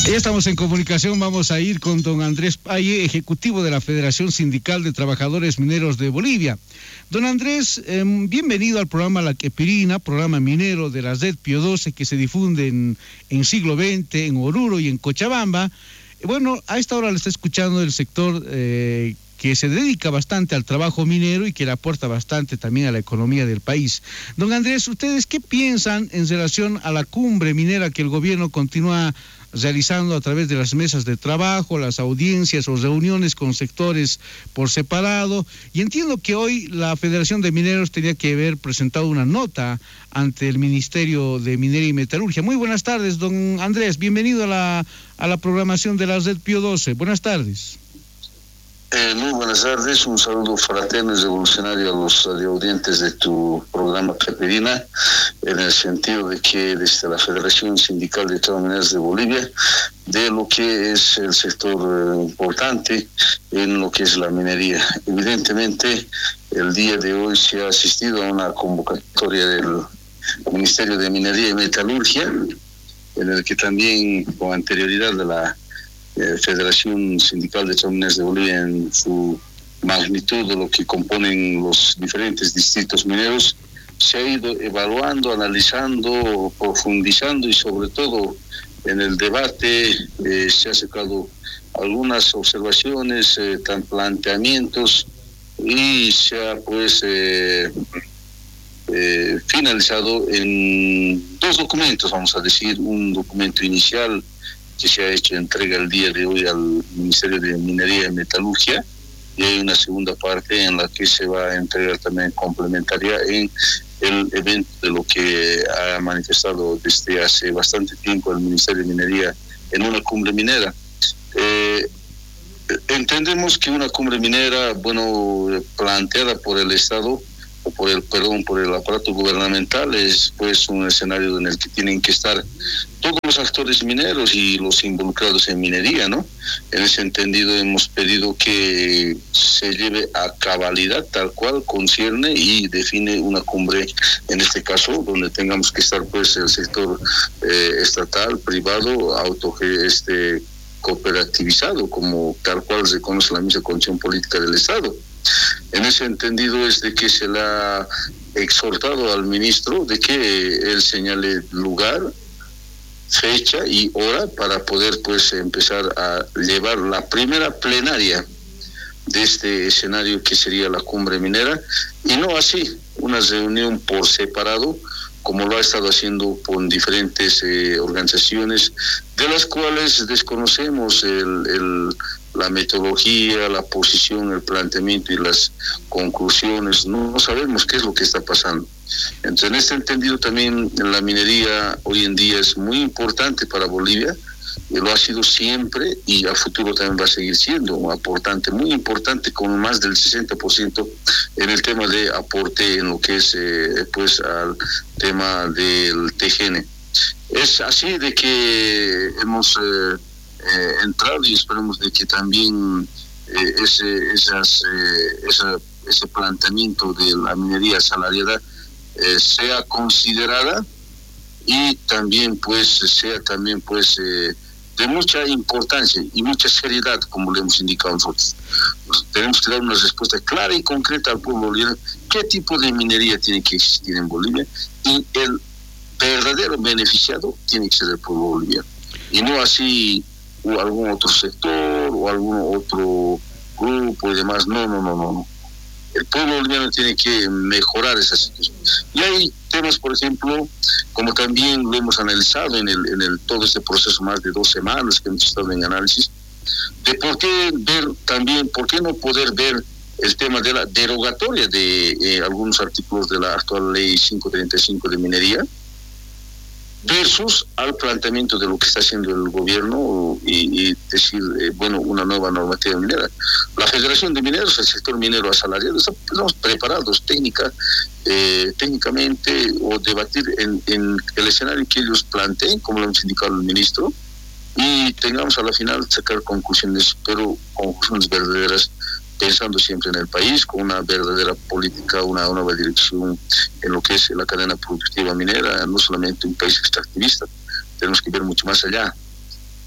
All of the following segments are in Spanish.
Ya estamos en comunicación, vamos a ir con don Andrés Paye, ejecutivo de la Federación Sindical de Trabajadores Mineros de Bolivia. Don Andrés, bienvenido al programa La Quepirina, programa minero de la red Pío XII que se difunde en siglo XX, en Oruro y en Cochabamba. Bueno, a esta hora le está escuchando el sector que se dedica bastante al trabajo minero y que le aporta bastante también a la economía del país. Don Andrés, ¿ustedes qué piensan en relación a la cumbre minera que el gobierno continúa realizando a través de las mesas de trabajo, las audiencias o reuniones con sectores por separado? Y entiendo que hoy la Federación de Mineros tenía que haber presentado una nota ante el Ministerio de Minería y Metalurgia. Muy buenas tardes, don Andrés, bienvenido a la programación de la red Pío XII. Buenas tardes. Muy buenas tardes, un saludo fraterno y revolucionario a los radioaudientes de tu programa Quepirina, en el sentido de que desde la Federación Sindical de Trabajadores de Bolivia, de lo que es el sector importante en lo que es la minería. Evidentemente, el día de hoy se ha asistido a una convocatoria del Ministerio de Minería y Metalurgia, en el que también con anterioridad de la Federación Sindical de Trabajadores de Bolivia, en su magnitud de lo que componen los diferentes distritos mineros, se ha ido evaluando, analizando, profundizando y sobre todo en el debate se ha sacado algunas observaciones, planteamientos, y se ha finalizado en dos documentos, vamos a decir, un documento inicial que se ha hecho entrega el día de hoy al Ministerio de Minería y Metalurgia, y hay una segunda parte en la que se va a entregar también complementaria en el evento de lo que ha manifestado desde hace bastante tiempo el Ministerio de Minería en una cumbre minera. Entendemos que una cumbre minera, planteada por el Estado, o por el aparato gubernamental, es pues un escenario en el que tienen que estar todos los actores mineros y los involucrados en minería, ¿no? En ese entendido hemos pedido que se lleve a cabalidad tal cual concierne y define una cumbre, en este caso, donde tengamos que estar pues el sector estatal, privado, cooperativizado, como tal cual reconoce la misma condición política del Estado. En ese entendido es de que se le ha exhortado al ministro de que él señale lugar, fecha y hora para poder pues empezar a llevar la primera plenaria de este escenario que sería la cumbre minera, y no así una reunión por separado como lo ha estado haciendo con diferentes organizaciones de las cuales desconocemos la metodología, la posición, el planteamiento y las conclusiones. No sabemos qué es lo que está pasando. Entonces, en este entendido también la minería hoy en día es muy importante para Bolivia, y lo ha sido siempre y a futuro también va a seguir siendo un aportante muy importante, con más del 60% en el tema de aporte en lo que es al tema del TGN. Es así de que hemos entrado, y esperemos de que también ese planteamiento de la minería asalariada sea considerada, y también sea de mucha importancia y mucha seriedad, como le hemos indicado nosotros. Tenemos que dar una respuesta clara y concreta al pueblo boliviano: qué tipo de minería tiene que existir en Bolivia, y el verdadero beneficiado tiene que ser el pueblo boliviano, y no así o algún otro sector o algún otro grupo y demás. No. El pueblo boliviano tiene que mejorar esa situación. Y hay temas, por ejemplo, como también lo hemos analizado en todo este proceso, más de 2 semanas que hemos estado en análisis, de por qué no poder ver el tema de la derogatoria de algunos artículos de la actual ley 535 de minería, versus al planteamiento de lo que está haciendo el gobierno y decir, una nueva normativa minera. La Federación de Mineros, el sector minero asalariado, estamos preparados técnicamente o debatir en el escenario que ellos planteen, como lo hemos indicado el ministro, y tengamos a la final sacar conclusiones, pero conclusiones verdaderas, pensando siempre en el país, con una verdadera política, una nueva dirección en lo que es la cadena productiva minera, no solamente un país extractivista. Tenemos que ver mucho más allá.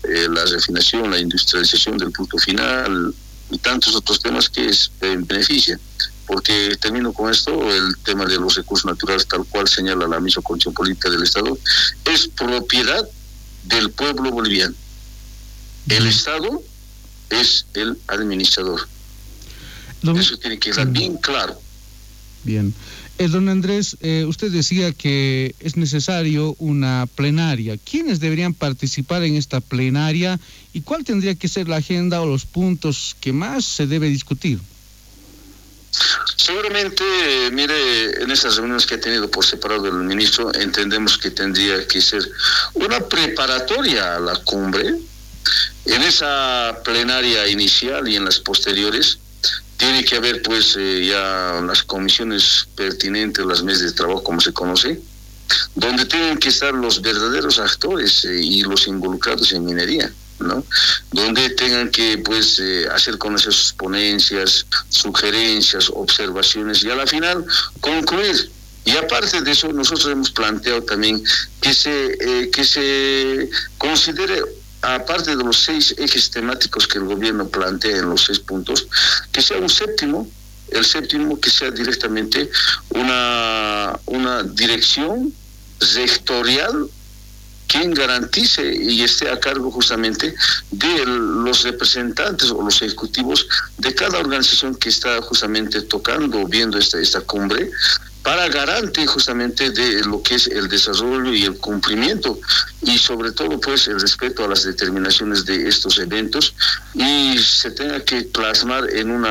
la refinación, la industrialización del producto final y tantos otros temas que benefician. Porque termino con esto, el tema de los recursos naturales, tal cual señala la misma Constitución Política del Estado, es propiedad del pueblo boliviano. El Estado es el administrador. Eso tiene que quedar bien claro. Bien. Don Andrés, usted decía que es necesario una plenaria. ¿Quiénes deberían participar en esta plenaria y cuál tendría que ser la agenda o los puntos que más se debe discutir? Seguramente, mire, en esas reuniones que ha tenido por separado el ministro, entendemos que tendría que ser una preparatoria a la cumbre. En esa plenaria inicial y en las posteriores, tiene que haber pues ya las comisiones pertinentes, las mesas de trabajo como se conoce, donde tienen que estar los verdaderos actores y los involucrados en minería, ¿no? Donde tengan que pues hacer conocer sus ponencias, sugerencias, observaciones y a la final concluir. Y aparte de eso, nosotros hemos planteado también que se considere, aparte de los 6 ejes temáticos que el gobierno plantea en los 6 puntos, que sea un séptimo, el séptimo que sea directamente una dirección sectorial quien garantice y esté a cargo justamente de los representantes o los ejecutivos de cada organización que está justamente tocando, viendo esta cumbre, para garante justamente de lo que es el desarrollo y el cumplimiento y sobre todo pues el respeto a las determinaciones de estos eventos y se tenga que plasmar en un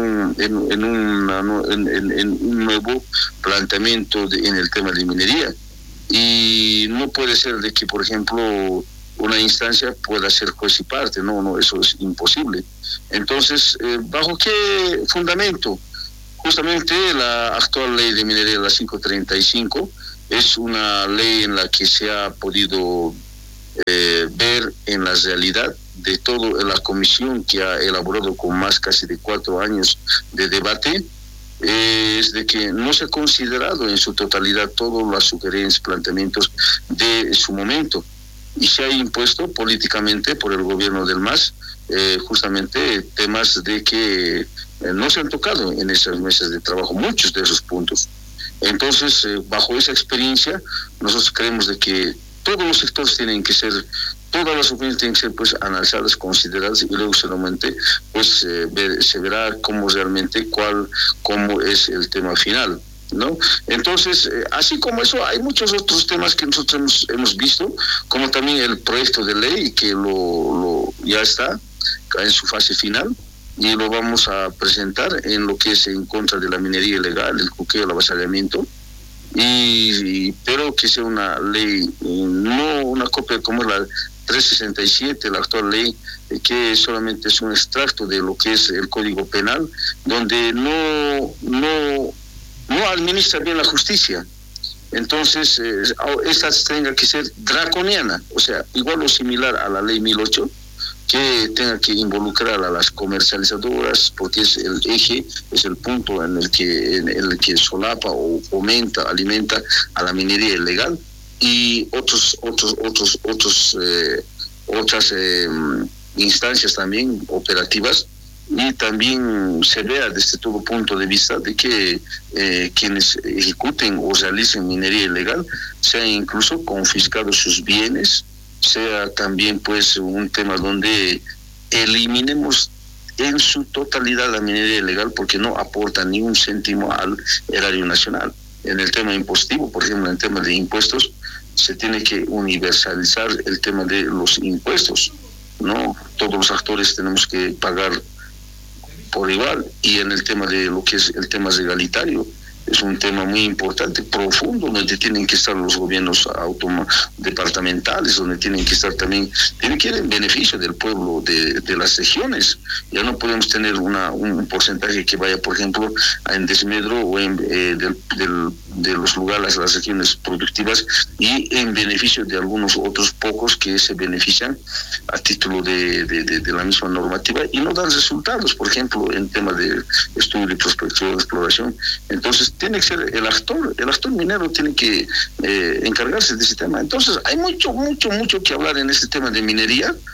nuevo planteamiento en el tema de minería. Y no puede ser de que, por ejemplo, una instancia pueda ser juez y parte, no, eso es imposible. Entonces, ¿bajo qué fundamento? Justamente la actual ley de minería, la 535, es una ley en la que se ha podido ver en la realidad de toda la comisión que ha elaborado con más casi de 4 años de debate, es de que no se ha considerado en su totalidad todas las sugerencias, planteamientos de su momento y se ha impuesto políticamente por el gobierno del MAS justamente temas de que no se han tocado en esas mesas de trabajo, muchos de esos puntos. Entonces, bajo esa experiencia, nosotros creemos de que todos los sectores tienen que ser, todas las opiniones tienen que ser pues analizadas, consideradas y luego solamente pues se verá cómo realmente cómo es el tema final, ¿no? Entonces, así como eso, hay muchos otros temas que nosotros hemos visto, como también el proyecto de ley que ya está en su fase final y lo vamos a presentar en lo que es en contra de la minería ilegal, el cuqueo, el avasallamiento, pero que sea una ley, no una copia como es la 367, la actual ley, que solamente es un extracto de lo que es el Código Penal, donde no administra bien la justicia. Entonces, esta tenga que ser draconiana, o sea, igual o similar a la ley 1008, que tenga que involucrar a las comercializadoras, porque es el eje, es el punto en el que solapa o fomenta, alimenta a la minería ilegal y otras instancias también operativas, y también se vea desde todo punto de vista de que quienes ejecuten o realicen minería ilegal sean incluso confiscados sus bienes, sea también pues un tema donde eliminemos en su totalidad la minería ilegal porque no aporta ni un céntimo al erario nacional. En el tema impositivo, por ejemplo, en el tema de impuestos, se tiene que universalizar el tema de los impuestos, ¿no? Todos los actores tenemos que pagar por igual, y en el tema de lo que es el tema regalitario, es un tema muy importante, profundo, donde tienen que estar los gobiernos departamentales, donde tienen que estar también, tienen que ir en beneficio del pueblo de las regiones. Ya no podemos tener un porcentaje que vaya, por ejemplo, en desmedro o de los lugares, las regiones productivas, y en beneficio de algunos otros pocos que se benefician a título de la misma normativa y no dan resultados, por ejemplo, en temas de estudio y prospección, exploración. Entonces, tiene que ser el actor minero tiene que encargarse de ese tema. Entonces, hay mucho que hablar en este tema de minería,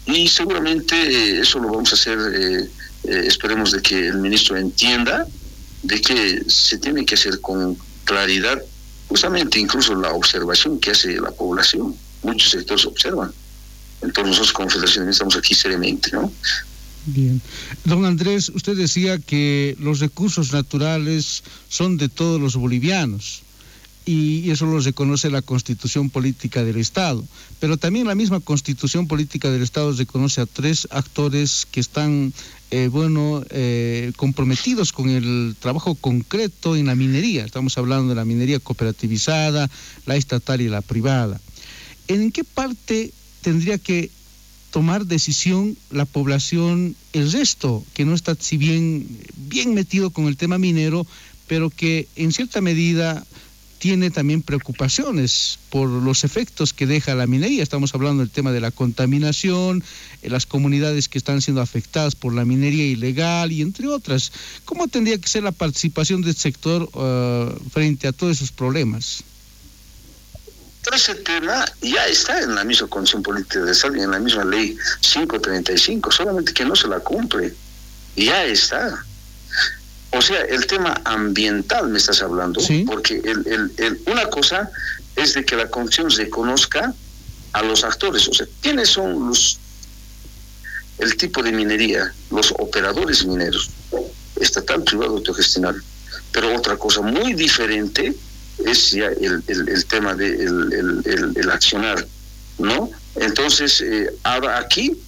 Y seguramente eso lo vamos a hacer, esperemos de que el ministro entienda de que se tiene que hacer con claridad, justamente incluso la observación que hace la población. Muchos sectores observan. Entonces nosotros como Federación estamos aquí seriamente, ¿no? Bien. Don Andrés, usted decía que los recursos naturales son de todos los bolivianos y eso lo reconoce la Constitución Política del Estado, pero también la misma Constitución Política del Estado reconoce a 3 actores que están comprometidos con el trabajo concreto en la minería. Estamos hablando de la minería cooperativizada, la estatal y la privada. ¿En qué parte tendría que tomar decisión la población, el resto, que no está si bien metido con el tema minero, pero que en cierta medida tiene también preocupaciones por los efectos que deja la minería? Estamos hablando del tema de la contaminación, las comunidades que están siendo afectadas por la minería ilegal y entre otras. ¿Cómo tendría que ser la participación del sector frente a todos esos problemas? Pero ese tema ya está en la misma Constitución Política del Estado y en la misma Ley 535, solamente que no se la cumple. Ya está. O sea, el tema ambiental me estás hablando, ¿sí? Porque una cosa es de que la Constitución reconozca a los actores, o sea, ¿quiénes son el tipo de minería? Los operadores mineros, estatal, privado, autogestionado. Pero otra cosa muy diferente es ya el tema del accionar, ¿no? Entonces, ahora aquí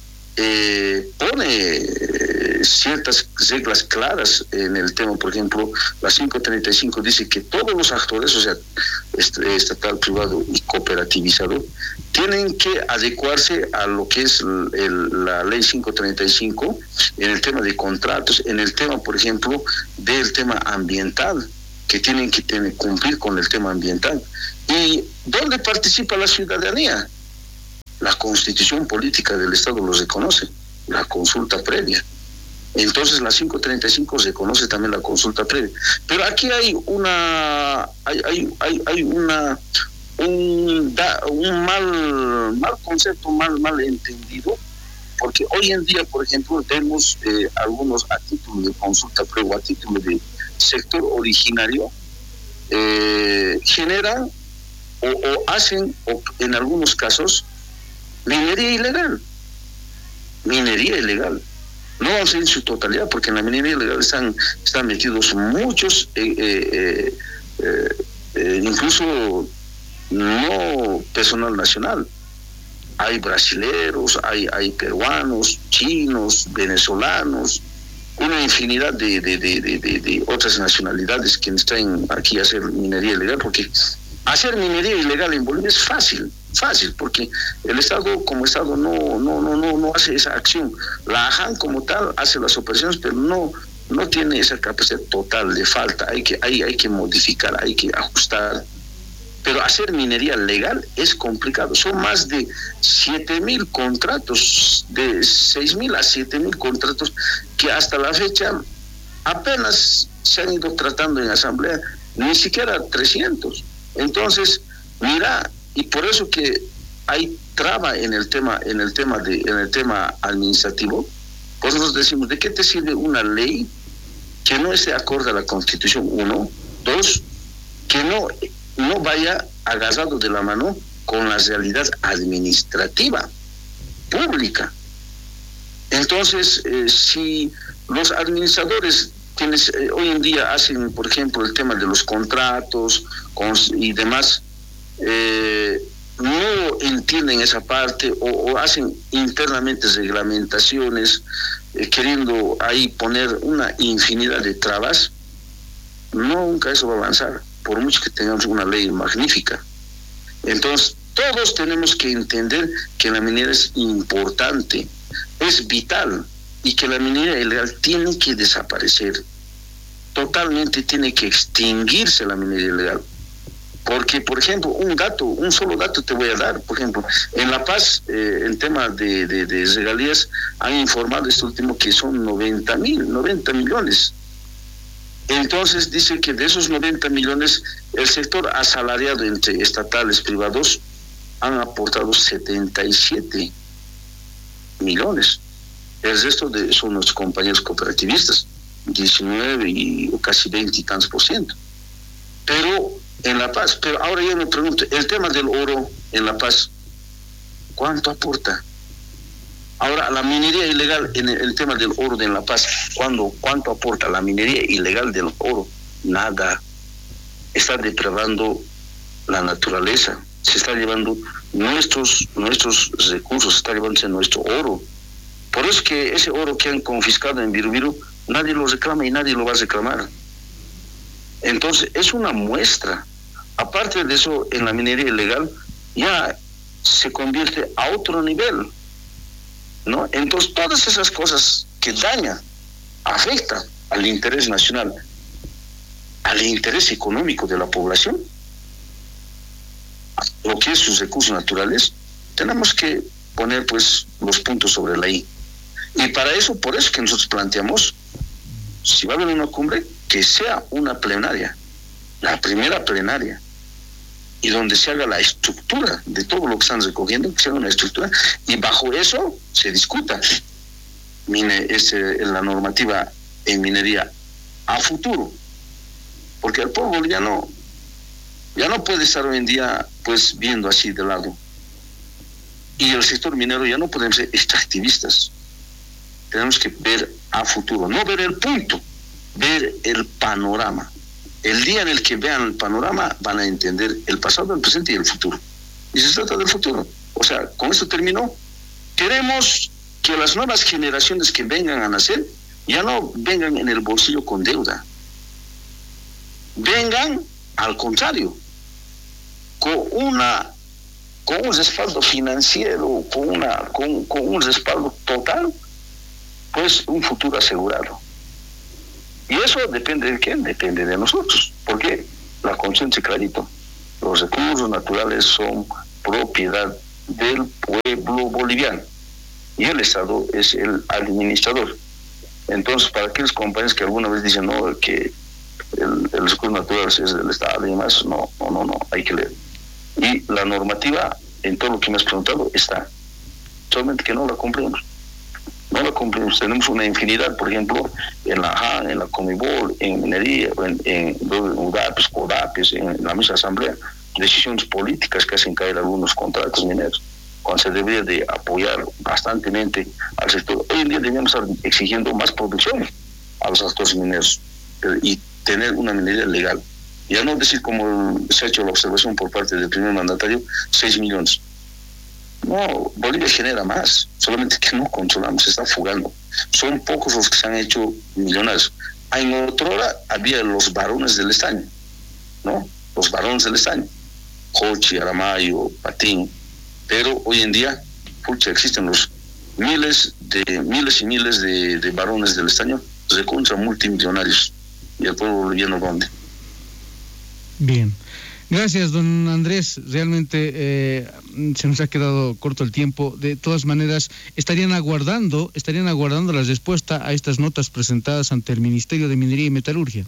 pone ciertas reglas claras en el tema. Por ejemplo, la 535 dice que todos los actores, o sea, estatal, privado y cooperativizado, tienen que adecuarse a lo que es la ley 535 en el tema de contratos, en el tema, por ejemplo, del tema ambiental, que tienen que cumplir con el tema ambiental. ¿Y dónde participa la ciudadanía? La Constitución Política del Estado lo reconoce, la consulta previa. Entonces la 535 reconoce también la consulta previa. Pero aquí hay un mal concepto, mal entendido, porque hoy en día, por ejemplo, vemos algunos a título de consulta previa, a título de sector originario, generan o hacen, en algunos casos, minería ilegal. No vamos a ir en su totalidad, porque en la minería ilegal están metidos muchos, incluso no personal nacional. Hay brasileros, hay peruanos, chinos, venezolanos, una infinidad de otras nacionalidades que están aquí a hacer minería ilegal, porque hacer minería ilegal en Bolivia es fácil, porque el Estado como Estado no hace esa acción. La AJAN como tal hace las operaciones, pero no tiene esa capacidad total, de falta, hay que modificar, hay que ajustar. Pero hacer minería legal es complicado. Son más de 7,000 contratos, de 6,000 a 7,000 contratos que hasta la fecha apenas se han ido tratando en asamblea, ni siquiera 300. Entonces, mira, y por eso que hay traba en el tema administrativo. Pues nosotros decimos, ¿de qué te sirve una ley que no esté acorde a la Constitución? 1, 2, que no vaya agarrado de la mano con la realidad administrativa pública. Entonces, si los administradores quienes hoy en día hacen, por ejemplo, el tema de los contratos y demás, no entienden esa parte o hacen internamente reglamentaciones, queriendo ahí poner una infinidad de trabas, nunca eso va a avanzar, por mucho que tengamos una ley magnífica. Entonces, todos tenemos que entender que la minería es importante, es vital, y que la minería ilegal tiene que desaparecer. Totalmente tiene que extinguirse la minería ilegal. Porque, por ejemplo, un solo dato te voy a dar. Por ejemplo, en La Paz, en tema de regalías, han informado este último que son 90 millones. Entonces dice que de esos 90 millones, el sector asalariado entre estatales, privados, han aportado 77. millones. El resto son nuestros compañeros cooperativistas, 19 y casi 20 y tantos %. Pero en La Paz, pero ahora yo me pregunto, el tema del oro en La Paz, ¿cuánto aporta? Ahora, la minería ilegal en el tema del oro de La Paz, ¿cuánto aporta la minería ilegal del oro? Nada. Está depravando la naturaleza, se está llevando nuestros recursos, se está llevándose nuestro oro. Por eso es que ese oro que han confiscado en Birubiru, nadie lo reclama y nadie lo va a reclamar. Entonces, es una muestra. Aparte de eso, en la minería ilegal, ya se convierte a otro nivel, ¿no? Entonces, todas esas cosas que dañan, afectan al interés nacional, al interés económico de la población, lo que es sus recursos naturales, tenemos que poner pues los puntos sobre la I. Y para eso, por eso que nosotros planteamos, si va a haber una cumbre, que sea una plenaria, la primera plenaria, y donde se haga la estructura de todo lo que están recogiendo, que sea una estructura, y bajo eso se discuta la normativa en minería a futuro, porque el pueblo ya no puede estar hoy en día pues viendo así de lado, y el sector minero ya no podemos ser extractivistas. Tenemos que ver a futuro, no ver el punto, ver el panorama. El día en el que vean el panorama van a entender el pasado, el presente y el futuro. Y se trata del futuro. O sea, con esto terminó. Queremos que las nuevas generaciones que vengan a nacer ya no vengan en el bolsillo con deuda. Vengan, al contrario, con un respaldo financiero, con un respaldo total, pues un futuro asegurado. Y eso depende de quién, depende de nosotros, porque la conciencia clarito, los recursos naturales son propiedad del pueblo boliviano y el Estado es el administrador. Entonces, para aquellos compañeros que alguna vez dicen no, que el recurso natural es del Estado y demás, no, hay que leer. Y la normativa, en todo lo que me has preguntado, está, solamente que no la cumplimos. No la cumplimos. Tenemos una infinidad, por ejemplo, en la AJAN, en la Comibol, en minería, en UDAPES, CODAPES, en la misma asamblea, decisiones políticas que hacen caer algunos contratos mineros, cuando se debería de apoyar bastantemente al sector. Hoy en día debemos estar exigiendo más producción a los actores mineros y tener una minería legal. Ya no decir, como se ha hecho la observación por parte del primer mandatario, 6 millones. No, Bolivia genera más, solamente que no controlamos, se está fugando. Son pocos los que se han hecho millonarios. En otra hora había los varones del estaño, ¿no? Los varones del estaño, Jochi, Aramayo, Patín, pero hoy en día, existen los miles y miles de varones del estaño, recontra multimillonarios, y el pueblo boliviano ¿dónde? Bien. Gracias, don Andrés. Realmente se nos ha quedado corto el tiempo. De todas maneras, estarían aguardando la respuesta a estas notas presentadas ante el Ministerio de Minería y Metalurgia.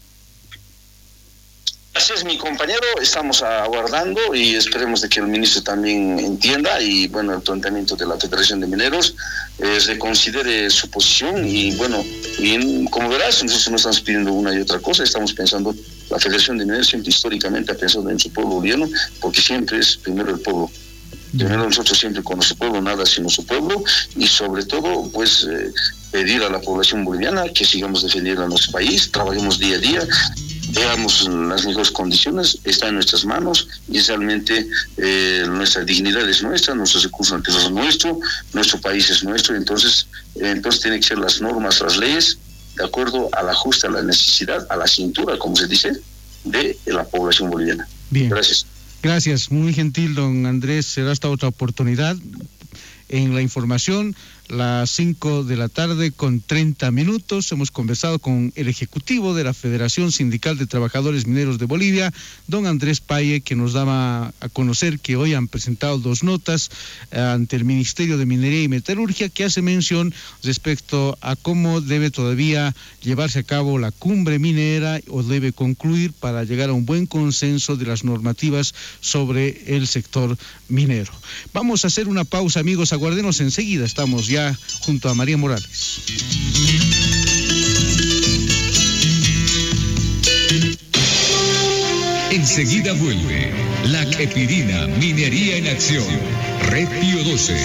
Así es, mi compañero, estamos aguardando y esperemos de que el ministro también entienda y, bueno, el planteamiento de la Federación de Mineros reconsidere su posición y, bueno, como verás, nosotros no estamos pidiendo una y otra cosa, estamos pensando, la Federación de Mineros siempre históricamente ha pensado en su pueblo boliviano, porque siempre es primero el pueblo. Primero nosotros siempre con nuestro pueblo, nada sino su pueblo, y sobre todo, pues, pedir a la población boliviana que sigamos defendiendo a nuestro país, trabajemos día a día, veamos las mejores condiciones, está en nuestras manos y realmente nuestra dignidad es nuestra, nuestros recursos naturales son nuestros, nuestro país es nuestro, entonces tienen que ser las normas, las leyes, de acuerdo al ajuste, a la necesidad, a la cintura, como se dice, de la población boliviana. Bien. Gracias. Gracias, muy gentil, don Andrés. Será hasta otra oportunidad en la información. las 5 de la tarde con 30 minutos. Hemos conversado con el ejecutivo de la Federación Sindical de Trabajadores Mineros de Bolivia, don Andrés Paye, que nos daba a conocer que hoy han presentado 2 notas ante el Ministerio de Minería y Metalurgia, que hace mención respecto a cómo debe todavía llevarse a cabo la cumbre minera o debe concluir para llegar a un buen consenso de las normativas sobre el sector minero. Vamos a hacer una pausa, amigos, aguárdenos, enseguida estamos ya junto a María Morales. Enseguida vuelve la Epirina, Minería en Acción, Red Pío 12.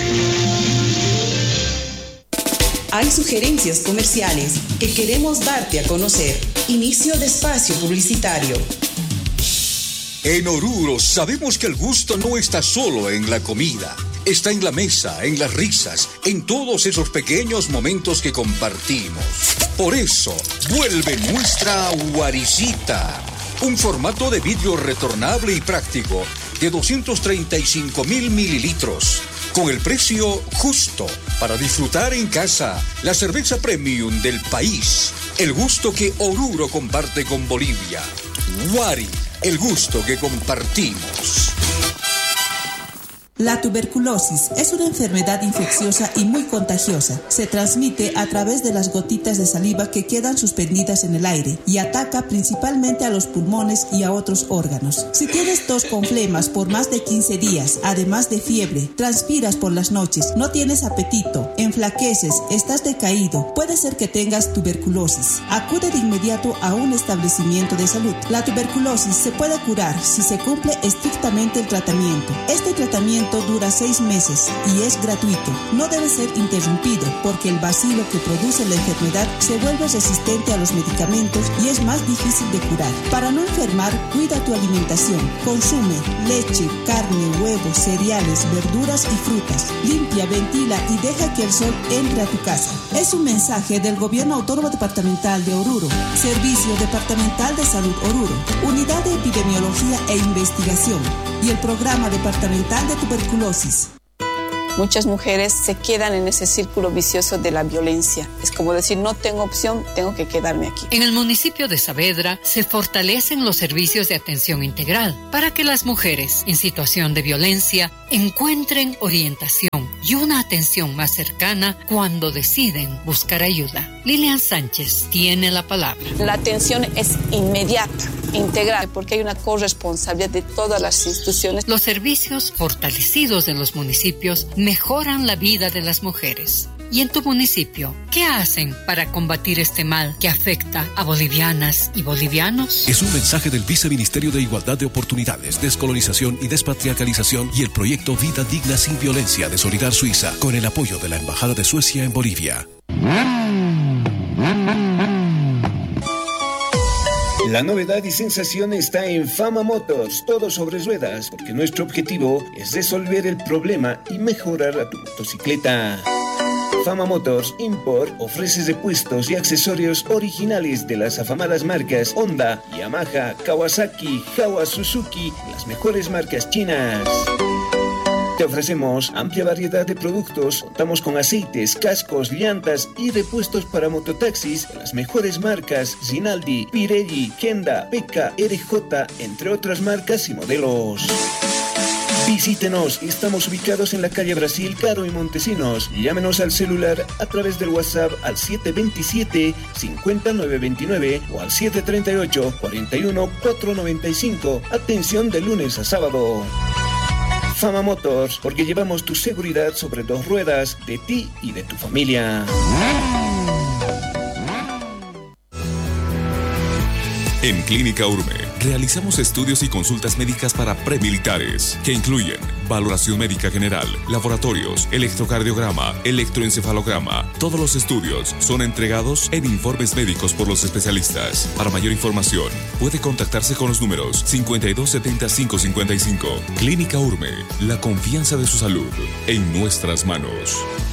Hay sugerencias comerciales que queremos darte a conocer. Inicio de espacio publicitario. En Oruro sabemos que el gusto no está solo en la comida. Está en la mesa, en las risas, en todos esos pequeños momentos que compartimos. Por eso, vuelve nuestra Guaricita. Un formato de vidrio retornable y práctico de 235,000 mililitros. Con el precio justo para disfrutar en casa la cerveza premium del país. El gusto que Oruro comparte con Bolivia. Guari, el gusto que compartimos. La tuberculosis es una enfermedad infecciosa y muy contagiosa. Se transmite a través de las gotitas de saliva que quedan suspendidas en el aire y ataca principalmente a los pulmones y a otros órganos. Si tienes tos con flemas por más de 15 días, además de fiebre, transpiras por las noches, no tienes apetito, enflaqueces, estás decaído, puede ser que tengas tuberculosis. Acude de inmediato a un establecimiento de salud. La tuberculosis se puede curar si se cumple estrictamente el tratamiento. Este tratamiento dura 6 meses y es gratuito. No debe ser interrumpido porque el bacilo que produce la enfermedad se vuelve resistente a los medicamentos y es más difícil de curar. Para no enfermar, cuida tu alimentación. Consume leche, carne, huevos, cereales, verduras y frutas. Limpia, ventila y deja que el sol entre a tu casa. Es un mensaje del Gobierno Autónomo Departamental de Oruro, Servicio Departamental de Salud Oruro, Unidad de Epidemiología e Investigación y el Programa Departamental de Tuberculosis. Muchas mujeres se quedan en ese círculo vicioso de la violencia. Es como decir, no tengo opción, tengo que quedarme aquí. En el municipio de Saavedra se fortalecen los servicios de atención integral para que las mujeres en situación de violencia encuentren orientación y una atención más cercana cuando deciden buscar ayuda. Lilian Sánchez tiene la palabra. La atención es inmediata, integral, porque hay una corresponsabilidad de todas las instituciones. Los servicios fortalecidos en los municipios mejoran la vida de las mujeres. ¿Y en tu municipio, qué hacen para combatir este mal que afecta a bolivianas y bolivianos? Es un mensaje del Viceministerio de Igualdad de Oportunidades, Descolonización y Despatriarcalización y el proyecto Vida Digna Sin Violencia de Solidar Suiza, con el apoyo de la Embajada de Suecia en Bolivia. La novedad y sensación está en Fama Motors, todo sobre ruedas, porque nuestro objetivo es resolver el problema y mejorar a tu motocicleta. Fama Motors Import ofrece repuestos y accesorios originales de las afamadas marcas Honda, Yamaha, Kawasaki, Jawa, Suzuki, las mejores marcas chinas. Te ofrecemos amplia variedad de productos, contamos con aceites, cascos, llantas y repuestos para mototaxis de las mejores marcas Rinaldi, Pirelli, Kenda, Peka, RJ, entre otras marcas y modelos. Visítenos, estamos ubicados en la calle Brasil, Caro y Montesinos. Llámenos al celular a través del WhatsApp al 727-50929 o al 738-41-495. Atención de lunes a sábado. Fama Motors, porque llevamos tu seguridad sobre 2 ruedas, de ti y de tu familia. En Clínica Urme realizamos estudios y consultas médicas para premilitares que incluyen valoración médica general, laboratorios, electrocardiograma, electroencefalograma. Todos los estudios son entregados en informes médicos por los especialistas. Para mayor información, puede contactarse con los números 5270-555. Clínica Urme, la confianza de su salud en nuestras manos.